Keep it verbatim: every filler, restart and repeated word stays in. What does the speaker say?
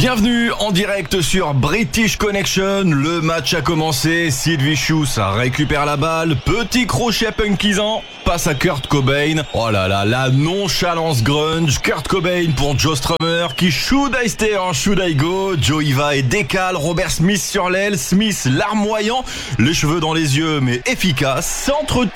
Bienvenue en direct sur British Connection. Le match a commencé. Sid Vicious récupère la balle. Petit crochet punkisant. Passe à Kurt Cobain. Oh là là, la nonchalance grunge. Kurt Cobain pour Joe Strummer qui should I stay or should I go. Joe y va et décale. Robert Smith sur l'aile. Smith larmoyant. Les cheveux dans les yeux mais efficace. Centre